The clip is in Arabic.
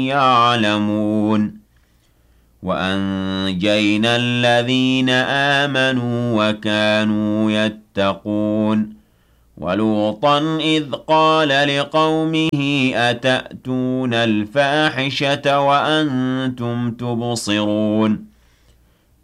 يعلمون وأنجينا الذين آمنوا وكانوا يتقون ولوطا إذ قال لقومه أتأتون الفاحشة وأنتم تبصرون